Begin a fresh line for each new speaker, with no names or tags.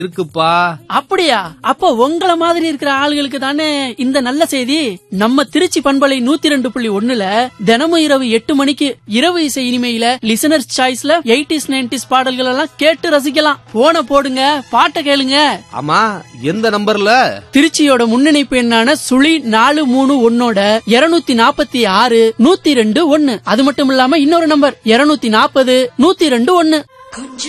இருக்குப்பா.
அப்படியா? அப்போ உங்கள மாதிரி இருக்கிற ஆளுகளுக்கு தானே இந்த நல்ல செய்தி. நம்ம திருச்சி பண்பலை 102.1ல தினமும் இரவு 8 மணிக்கு இரவு இசை இனிமையில லிசனர்ஸ் சாய்ஸ்ல 80s 90s பாடல்கள் எல்லாம் கேட்டு ரசிக்கலாம். போன போடுங்க, பாட்டை கேளுங்க.
ஆமா, எந்த நம்பர்ல?
திருச்சியோட முன்னிணைப்பு எண்ணான சுழி 431 246 102 1. அது மட்டும் இல்லாம இன்னொரு நம்பர் 240 102 1.